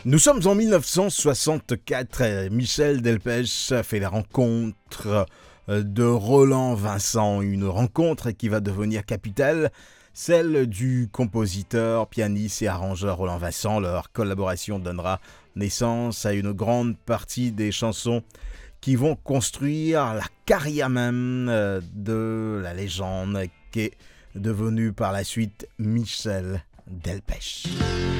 Nous sommes en 1964. Michel Delpech fait la rencontre de Roland Vincent, une rencontre qui va devenir capitale, celle du compositeur, pianiste et arrangeur Roland Vincent. Leur collaboration donnera naissance à une grande partie des chansons qui vont construire la carrière même de la légende qui est devenue par la suite Michel Delpech.